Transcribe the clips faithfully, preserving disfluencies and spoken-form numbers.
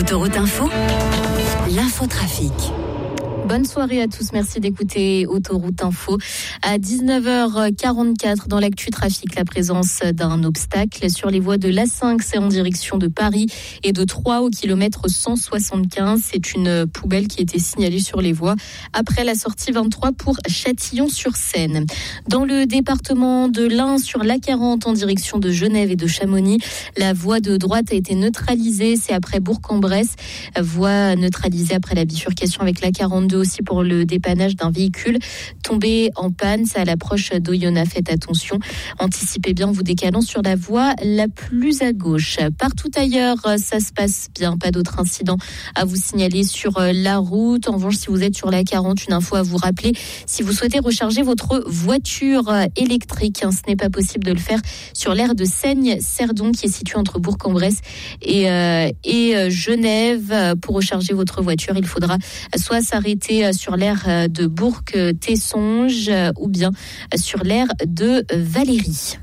Autoroute Info, l'infotrafic. Bonne soirée à tous, merci d'écouter Autoroute Info. À dix-neuf heures quarante-quatre, dans l'actu trafic, la présence d'un obstacle sur les voies de l'A cinq, c'est en direction de Paris, et de Troyes au kilomètre cent soixante-quinze. C'est une poubelle qui a été signalée sur les voies après la sortie vingt-trois pour Châtillon-sur-Seine. Dans le département de l'Ain, sur l'A quarante en direction de Genève et de Chamonix, la voie de droite a été neutralisée, c'est après Bourg-en-Bresse. Voie neutralisée après la bifurcation avec l'A quarante-deux aussi pour le dépannage d'un véhicule tombé en panne. C'est à l'approche d'Oyonnax. Faites attention. Anticipez bien en vous décalant sur la voie la plus à gauche. Partout ailleurs, ça se passe bien. Pas d'autres incidents à vous signaler sur la route. En revanche, si vous êtes sur la quarante, une info à vous rappeler. Si vous souhaitez recharger votre voiture électrique, ce n'est pas possible de le faire sur l'aire de Seigne-Cerdon qui est situé entre Bourg-en-Bresse et, euh, et Genève. Pour recharger votre voiture, il faudra soit s'arrêter sur l'aire de Bourg-Tessonges ou bien sur l'aire de Valérie.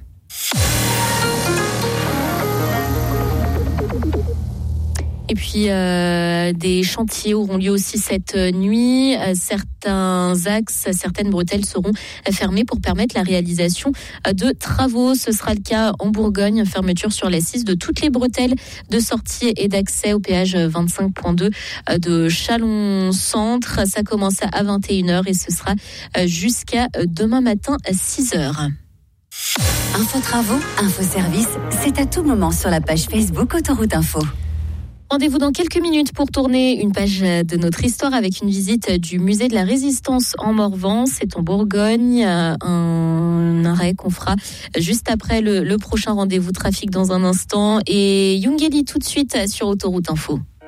Et puis, euh, des chantiers auront lieu aussi cette nuit. Certains axes, certaines bretelles seront fermées pour permettre la réalisation de travaux. Ce sera le cas en Bourgogne. Fermeture sur la six de toutes les bretelles de sortie et d'accès au péage vingt-cinq point deux de Chalon-Centre. Ça commence à vingt et une heures et ce sera jusqu'à demain matin à six heures. Info travaux, info service, c'est à tout moment sur la page Facebook Autoroute Info. Rendez-vous dans quelques minutes pour tourner une page de notre histoire avec une visite du musée de la Résistance en Morvan. C'est en Bourgogne, un arrêt qu'on fera juste après le, le prochain rendez-vous trafic dans un instant. Et Youngeli tout de suite sur Autoroute Info.